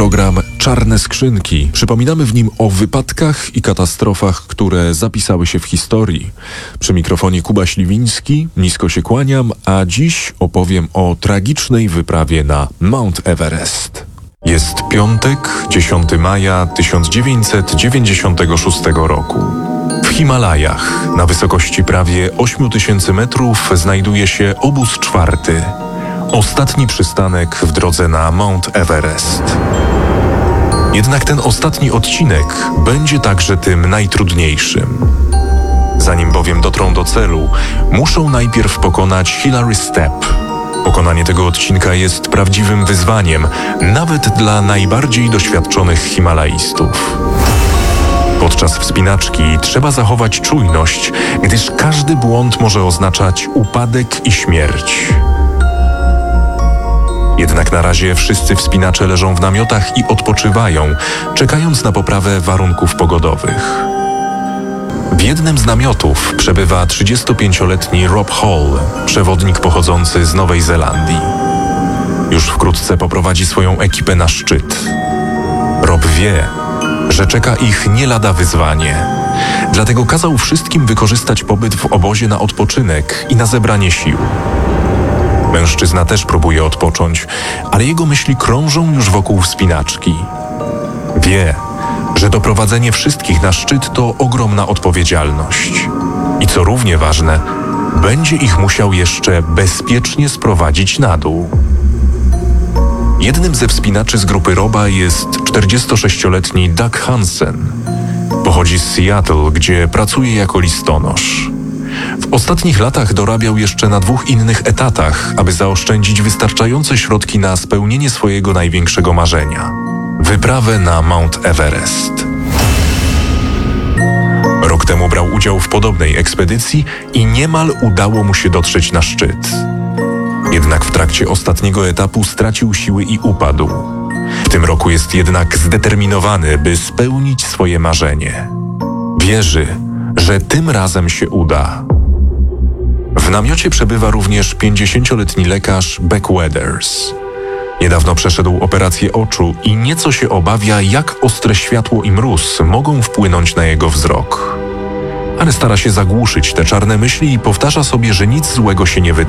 program Czarne Skrzynki. Przypominamy w nim o wypadkach i katastrofach, które zapisały się w historii. Przy mikrofonie Kuba Śliwiński, nisko się kłaniam, a dziś opowiem o tragicznej wyprawie na Mount Everest. Jest piątek, 10 maja 1996 roku. W Himalajach, na wysokości prawie 8000 metrów, znajduje się obóz czwarty. Ostatni przystanek w drodze na Mount Everest. Jednak ten ostatni odcinek będzie także tym najtrudniejszym. Zanim bowiem dotrą do celu, muszą najpierw pokonać Hillary Step. Pokonanie tego odcinka jest prawdziwym wyzwaniem, nawet dla najbardziej doświadczonych himalaistów. Podczas wspinaczki trzeba zachować czujność, gdyż każdy błąd może oznaczać upadek i śmierć. Jednak na razie wszyscy wspinacze leżą w namiotach i odpoczywają, czekając na poprawę warunków pogodowych. W jednym z namiotów przebywa 35-letni Rob Hall, przewodnik pochodzący z Nowej Zelandii. Już wkrótce poprowadzi swoją ekipę na szczyt. Rob wie, że czeka ich nie lada wyzwanie. Dlatego kazał wszystkim wykorzystać pobyt w obozie na odpoczynek i na zebranie sił. Mężczyzna też próbuje odpocząć, ale jego myśli krążą już wokół wspinaczki. Wie, że doprowadzenie wszystkich na szczyt to ogromna odpowiedzialność. I co równie ważne, będzie ich musiał jeszcze bezpiecznie sprowadzić na dół. Jednym ze wspinaczy z grupy Roba jest 46-letni Doug Hansen. Pochodzi z Seattle, gdzie pracuje jako listonosz. W ostatnich latach dorabiał jeszcze na 2 innych etatach, aby zaoszczędzić wystarczające środki na spełnienie swojego największego marzenia – wyprawę na Mount Everest. Rok temu brał udział w podobnej ekspedycji i niemal udało mu się dotrzeć na szczyt. Jednak w trakcie ostatniego etapu stracił siły i upadł. W tym roku jest jednak zdeterminowany, by spełnić swoje marzenie. Wierzy, że tym razem się uda. W namiocie przebywa również 50-letni lekarz Beck Weathers. Niedawno przeszedł operację oczu i nieco się obawia, jak ostre światło i mróz mogą wpłynąć na jego wzrok. Ale stara się zagłuszyć te czarne myśli i powtarza sobie, że nic złego się nie wydarzy.